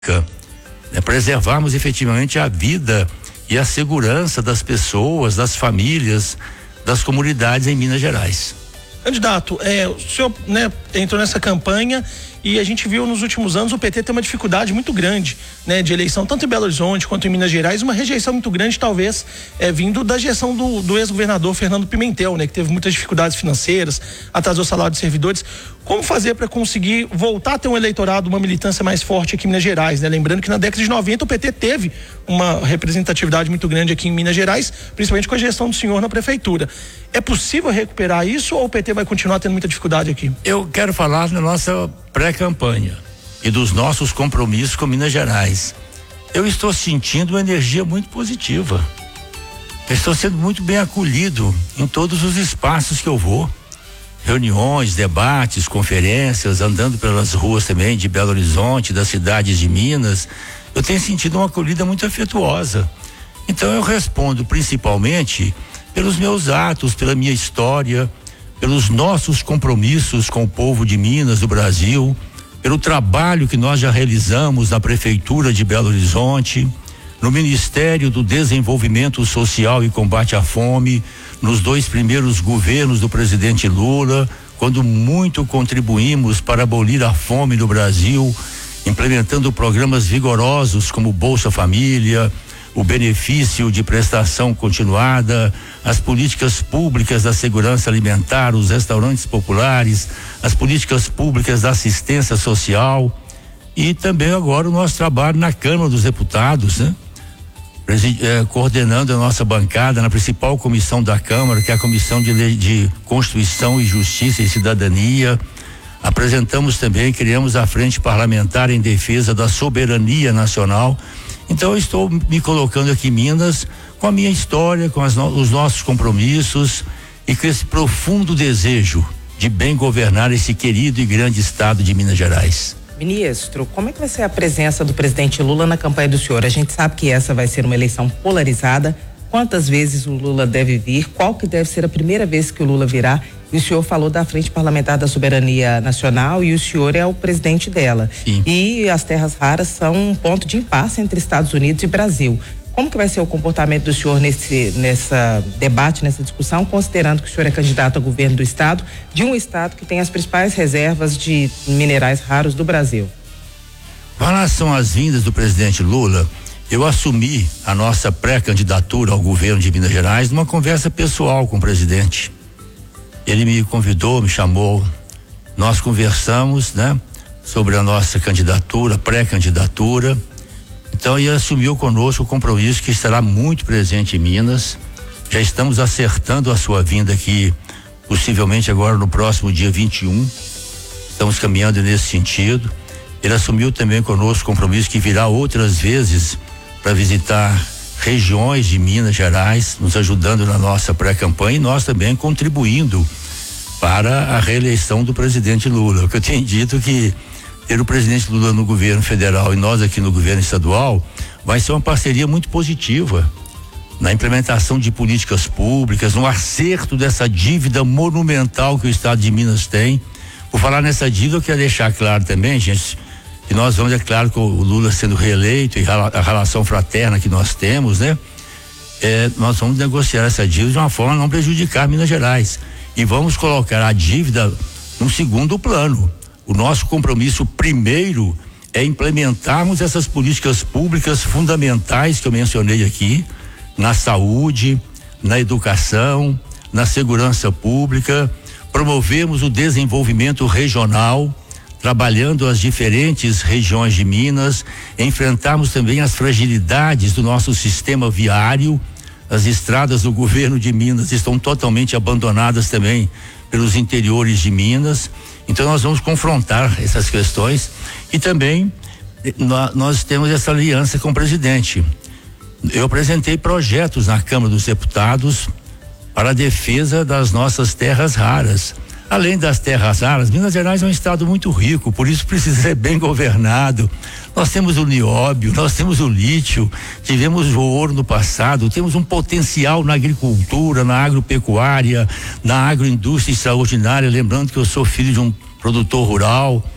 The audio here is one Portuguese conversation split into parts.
preservarmos efetivamente a vida e a segurança das pessoas, das famílias, das comunidades em Minas Gerais. Candidato, o senhor entrou nessa campanha e a gente viu nos últimos anos o PT ter uma dificuldade muito grande, de eleição, tanto em Belo Horizonte quanto em Minas Gerais, uma rejeição muito grande, talvez vindo da gestão do ex-governador Fernando Pimentel, que teve muitas dificuldades financeiras, atrasou o salário de servidores. Como fazer para conseguir voltar a ter um eleitorado, uma militância mais forte aqui em Minas Gerais, Lembrando que na década de 90 o PT teve uma representatividade muito grande aqui em Minas Gerais, principalmente com a gestão do senhor na prefeitura. É possível recuperar isso ou o PT vai continuar tendo muita dificuldade aqui? Eu quero falar da nossa pré-campanha e dos nossos compromissos com Minas Gerais. Eu estou sentindo uma energia muito positiva. Eu estou sendo muito bem acolhido em todos os espaços que eu vou. Reuniões, debates, conferências, andando pelas ruas também de Belo Horizonte, das cidades de Minas. Eu tenho sentido uma acolhida muito afetuosa. Então eu respondo principalmente pelos meus atos, pela minha história, pelos nossos compromissos com o povo de Minas, do Brasil, pelo trabalho que nós já realizamos na Prefeitura de Belo Horizonte, no Ministério do Desenvolvimento Social e Combate à Fome, nos 2 primeiros governos do presidente Lula, quando muito contribuímos para abolir a fome no Brasil, implementando programas vigorosos como Bolsa Família, o benefício de prestação continuada, as políticas públicas da segurança alimentar, os restaurantes populares, as políticas públicas da assistência social e também agora o nosso trabalho na Câmara dos Deputados, coordenando a nossa bancada na principal comissão da Câmara, que é a Comissão de Constituição e Justiça e Cidadania. Apresentamos também, criamos a Frente Parlamentar em Defesa da Soberania Nacional. Então eu estou me colocando aqui em Minas com a minha história, com os nossos compromissos e com esse profundo desejo de bem governar esse querido e grande estado de Minas Gerais. Ministro, como é que vai ser a presença do presidente Lula na campanha do senhor? A gente sabe que essa vai ser uma eleição polarizada. Quantas vezes o Lula deve vir? Qual que deve ser a primeira vez que o Lula virá? E o senhor falou da Frente Parlamentar da Soberania Nacional e o senhor é o presidente dela. Sim. E as terras raras são um ponto de impasse entre Estados Unidos e Brasil. Como que vai ser o comportamento do senhor nessa debate, nessa discussão, considerando que o senhor é candidato a governo do estado, de um estado que tem as principais reservas de minerais raros do Brasil? Com relação às vindas do presidente Lula, eu assumi a nossa pré-candidatura ao governo de Minas Gerais numa conversa pessoal com o presidente. Ele me convidou, me chamou, nós conversamos, sobre a nossa candidatura, pré-candidatura. Então ele assumiu conosco o compromisso que estará muito presente em Minas. Já estamos acertando a sua vinda aqui, possivelmente agora no próximo dia 21. Estamos caminhando nesse sentido. Ele assumiu também conosco o compromisso que virá outras vezes para visitar regiões de Minas Gerais, nos ajudando na nossa pré-campanha e nós também contribuindo para a reeleição do presidente Lula. O que eu tenho dito que ter o presidente Lula no governo federal e nós aqui no governo estadual vai ser uma parceria muito positiva na implementação de políticas públicas, no acerto dessa dívida monumental que o estado de Minas tem. Por falar nessa dívida, eu quero deixar claro também, gente, que nós vamos, é claro, com o Lula sendo reeleito e a relação fraterna que nós temos, nós vamos negociar essa dívida de uma forma a não prejudicar Minas Gerais e vamos colocar a dívida num segundo plano. O nosso compromisso primeiro é implementarmos essas políticas públicas fundamentais que eu mencionei aqui, na saúde, na educação, na segurança pública, promovemos o desenvolvimento regional, trabalhando as diferentes regiões de Minas, enfrentarmos também as fragilidades do nosso sistema viário. As estradas do governo de Minas estão totalmente abandonadas também pelos interiores de Minas. Então nós vamos confrontar essas questões e também nós temos essa aliança com o presidente. Eu apresentei projetos na Câmara dos Deputados para a defesa das nossas terras raras. Além das terras raras, Minas Gerais é um estado muito rico, por isso precisa ser bem governado. Nós temos o nióbio, nós temos o lítio, tivemos o ouro no passado, temos um potencial na agricultura, na agropecuária, na agroindústria extraordinária, lembrando que eu sou filho de um produtor rural.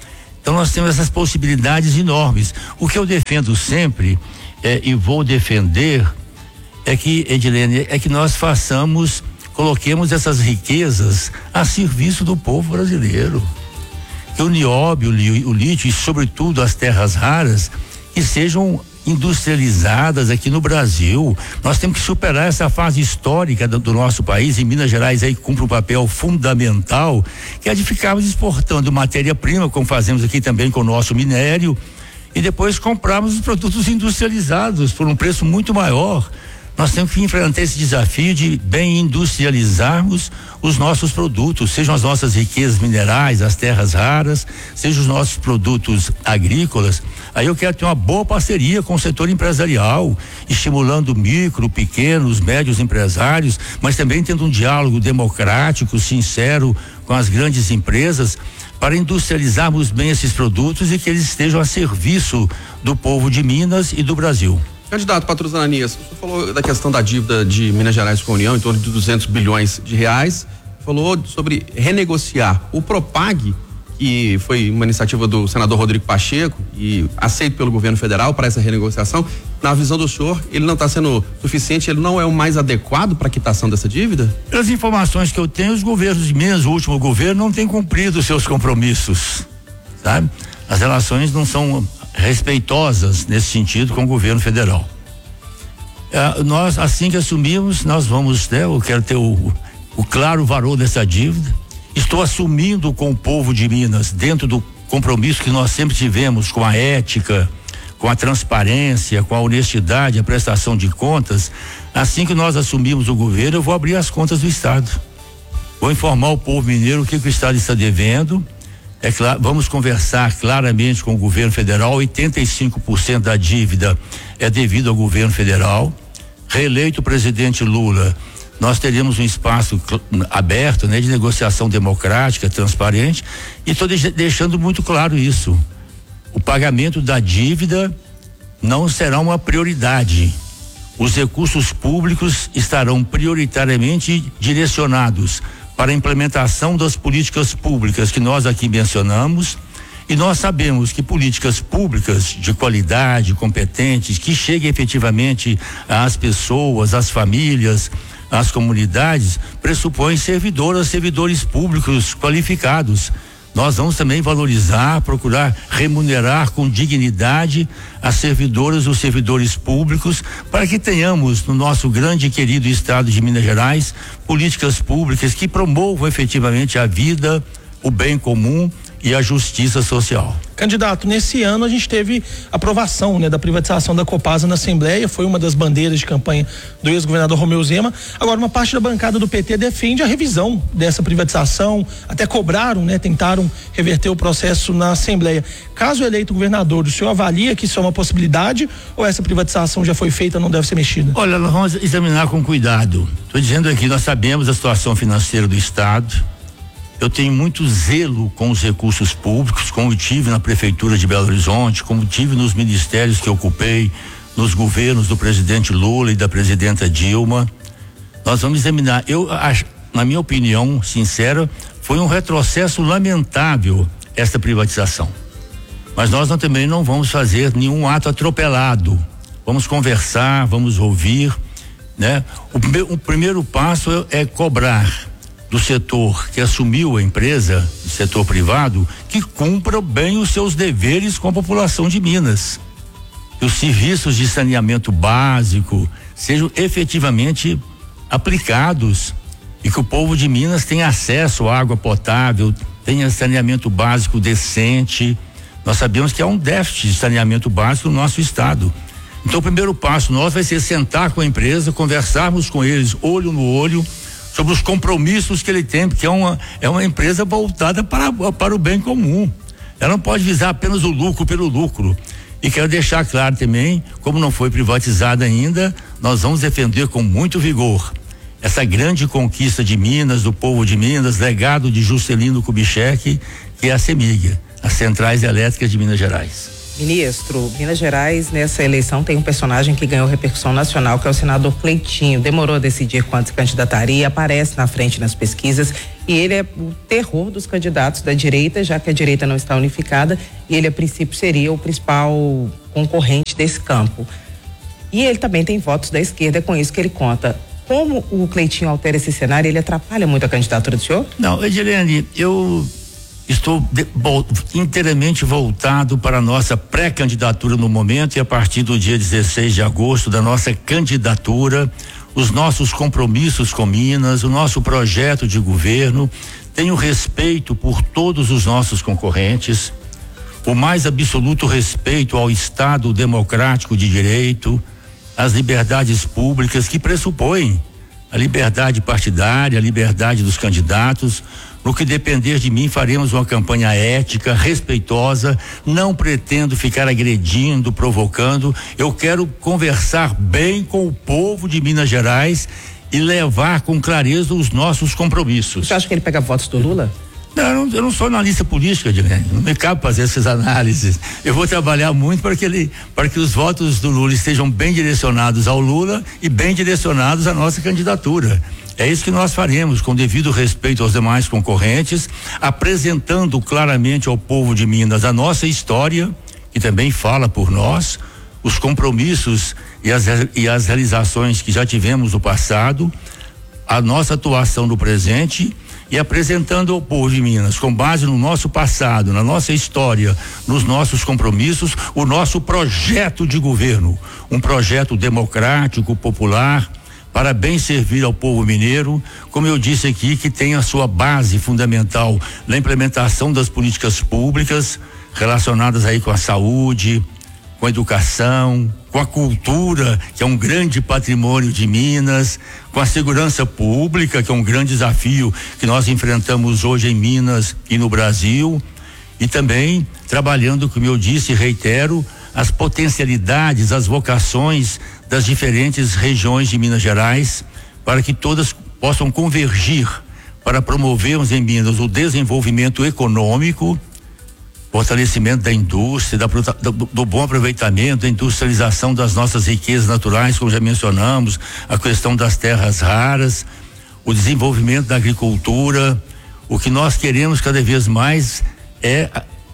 Então nós temos essas possibilidades enormes. O que eu defendo sempre e vou defender é que, Edilene, é que nós coloquemos essas riquezas a serviço do povo brasileiro. Que o nióbio, o lítio e sobretudo as terras raras que sejam industrializadas aqui no Brasil. Nós temos que superar essa fase histórica do nosso país. Em Minas Gerais aí cumpre um papel fundamental, que é de ficarmos exportando matéria-prima, como fazemos aqui também com o nosso minério, e depois comprarmos os produtos industrializados por um preço muito maior. Nós temos que enfrentar esse desafio de bem industrializarmos os nossos produtos, sejam as nossas riquezas minerais, as terras raras, sejam os nossos produtos agrícolas. Aí eu quero ter uma boa parceria com o setor empresarial, estimulando micro, pequenos, médios empresários, mas também tendo um diálogo democrático, sincero com as grandes empresas, para industrializarmos bem esses produtos e que eles estejam a serviço do povo de Minas e do Brasil. Candidato Patrus Ananias, o senhor falou da questão da dívida de Minas Gerais com a União, em torno de 200 bilhões de reais, falou sobre renegociar o Propag, que foi uma iniciativa do senador Rodrigo Pacheco e aceito pelo governo federal para essa renegociação. Na visão do senhor, ele não está sendo suficiente, ele não é o mais adequado para a quitação dessa dívida? Pelas informações que eu tenho, os governos de Minas, o último governo, não tem cumprido os seus compromissos, sabe? As relações não são respeitosas nesse sentido com o governo federal. Nós, assim que assumimos, nós vamos, eu quero ter o claro valor dessa dívida. Estou assumindo com o povo de Minas, dentro do compromisso que nós sempre tivemos com a ética, com a transparência, com a honestidade, a prestação de contas. Assim que nós assumimos o governo, eu vou abrir as contas do Estado. Vou informar o povo mineiro o que o Estado está devendo. É claro, vamos conversar claramente com o governo federal. 85% da dívida é devido ao governo federal. Reeleito o presidente Lula, nós teremos um espaço aberto, de negociação democrática, transparente, e estou deixando muito claro isso. O pagamento da dívida não será uma prioridade. Os recursos públicos estarão prioritariamente direcionados para a implementação das políticas públicas que nós aqui mencionamos, e nós sabemos que políticas públicas de qualidade, competentes, que cheguem efetivamente às pessoas, às famílias, às comunidades, pressupõem servidores públicos qualificados. Nós vamos também valorizar, procurar remunerar com dignidade as servidoras, os servidores públicos, para que tenhamos no nosso grande e querido estado de Minas Gerais políticas públicas que promovam efetivamente a vida, o bem comum e a justiça social. Candidato, nesse ano a gente teve aprovação, da privatização da Copasa na Assembleia, foi uma das bandeiras de campanha do ex-governador Romeu Zema. Agora, uma parte da bancada do PT defende a revisão dessa privatização, até cobraram, tentaram reverter o processo na Assembleia. Caso eleito governador, o senhor avalia que isso é uma possibilidade ou essa privatização já foi feita, não deve ser mexida? Olha, nós vamos examinar com cuidado. Estou dizendo aqui, nós sabemos a situação financeira do Estado. Eu tenho muito zelo com os recursos públicos, como tive na prefeitura de Belo Horizonte, como tive nos ministérios que ocupei, nos governos do presidente Lula e da presidenta Dilma. Nós vamos examinar. Eu acho, na minha opinião sincera, foi um retrocesso lamentável esta privatização. Mas nós também não vamos fazer nenhum ato atropelado. Vamos conversar, vamos ouvir, O primeiro passo é cobrar do setor que assumiu a empresa, do setor privado, que cumpra bem os seus deveres com a população de Minas. Que os serviços de saneamento básico sejam efetivamente aplicados e que o povo de Minas tenha acesso à água potável, tenha saneamento básico decente. Nós sabemos que há um déficit de saneamento básico no nosso estado. Então o primeiro passo nosso vai ser sentar com a empresa, conversarmos com eles olho no olho sobre os compromissos que ele tem, porque é uma empresa voltada para o bem comum. Ela não pode visar apenas o lucro pelo lucro. E quero deixar claro também, como não foi privatizada ainda, nós vamos defender com muito vigor essa grande conquista de Minas, do povo de Minas, legado de Juscelino Kubitschek, que é a CEMIG, as Centrais Elétricas de Minas Gerais. Ministro, Minas Gerais, nessa eleição, tem um personagem que ganhou repercussão nacional, que é o senador Cleitinho. Demorou a decidir quando se candidataria, aparece na frente nas pesquisas, e ele é o terror dos candidatos da direita, já que a direita não está unificada, e ele, a princípio, seria o principal concorrente desse campo. E ele também tem votos da esquerda, é com isso que ele conta. Como o Cleitinho altera esse cenário, ele atrapalha muito a candidatura do senhor? Não, Edilene, eu estou inteiramente voltado para a nossa pré-candidatura no momento, e a partir do dia 16 de agosto da nossa candidatura, os nossos compromissos com Minas, o nosso projeto de governo. Tenho respeito por todos os nossos concorrentes, o mais absoluto respeito ao Estado democrático de direito, às liberdades públicas que pressupõem a liberdade partidária, a liberdade dos candidatos. No que depender de mim, faremos uma campanha ética, respeitosa, não pretendo ficar agredindo, provocando. Eu quero conversar bem com o povo de Minas Gerais e levar com clareza os nossos compromissos. Você acha que ele pega votos do Lula? Não, eu não sou analista política, Edilene, não me cabe fazer essas análises. Eu vou trabalhar muito para que os votos do Lula estejam bem direcionados ao Lula e bem direcionados à nossa candidatura. É isso que nós faremos, com devido respeito aos demais concorrentes, apresentando claramente ao povo de Minas a nossa história, que também fala por nós, os compromissos e as realizações que já tivemos no passado, a nossa atuação no presente, e apresentando ao povo de Minas, com base no nosso passado, na nossa história, nos nossos compromissos, o nosso projeto de governo, um projeto democrático, popular, para bem servir ao povo mineiro, como eu disse aqui, que tem a sua base fundamental na implementação das políticas públicas relacionadas aí com a saúde, com a educação, com a cultura, que é um grande patrimônio de Minas, com a segurança pública, que é um grande desafio que nós enfrentamos hoje em Minas e no Brasil, e também trabalhando, como eu disse e reitero, as potencialidades, as vocações das diferentes regiões de Minas Gerais, para que todas possam convergir para promovermos em Minas o desenvolvimento econômico, fortalecimento da indústria, do bom aproveitamento, da industrialização das nossas riquezas naturais, como já mencionamos, a questão das terras raras, o desenvolvimento da agricultura. O que nós queremos cada vez mais é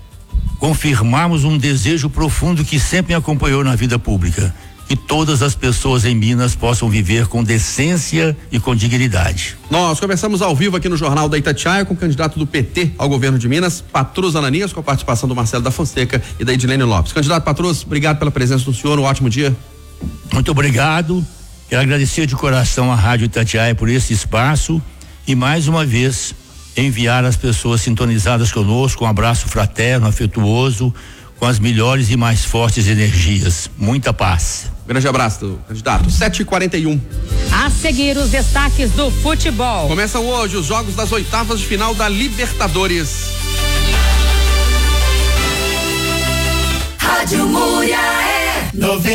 confirmarmos um desejo profundo que sempre me acompanhou na vida pública, que todas as pessoas em Minas possam viver com decência e com dignidade. Nós conversamos ao vivo aqui no Jornal da Itatiaia com o candidato do PT ao governo de Minas, Patrus Ananias, com a participação do Marcelo da Fonseca e da Edilene Lopes. Candidato Patrus, obrigado pela presença do senhor, um ótimo dia. Muito obrigado, quero agradecer de coração à Rádio Itatiaia por esse espaço e mais uma vez enviar as pessoas sintonizadas conosco um abraço fraterno, afetuoso, com as melhores e mais fortes energias. Muita paz. Grande abraço, candidato. 7h41. A seguir, os destaques do futebol. Começam hoje os jogos das oitavas de final da Libertadores. Rádio Muriaé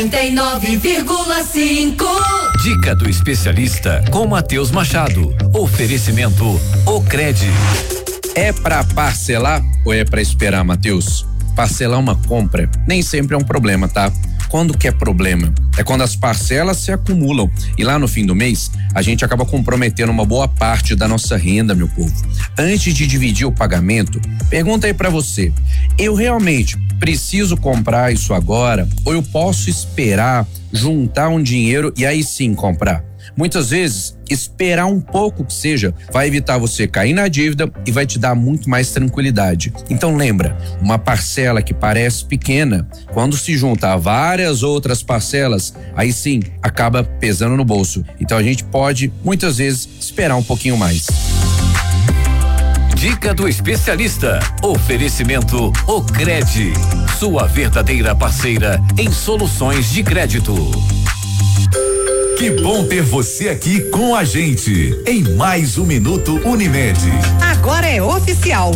99,5. Dica do especialista com Matheus Machado. Oferecimento Ocred. É pra parcelar ou é pra esperar, Matheus? Parcelar uma compra nem sempre é um problema, tá? Quando que é problema? É quando as parcelas se acumulam e lá no fim do mês a gente acaba comprometendo uma boa parte da nossa renda, meu povo. Antes de dividir o pagamento, pergunta aí pra você: eu realmente preciso comprar isso agora ou eu posso esperar juntar um dinheiro e aí sim comprar? Muitas vezes, esperar um pouco que seja, vai evitar você cair na dívida e vai te dar muito mais tranquilidade. Então lembra, uma parcela que parece pequena, quando se junta a várias outras parcelas, aí sim, acaba pesando no bolso. Então a gente pode, muitas vezes, esperar um pouquinho mais. Dica do especialista. Oferecimento Ocred. Sua verdadeira parceira em soluções de crédito. Que bom ter você aqui com a gente em mais um Minuto Unimed. Agora é oficial.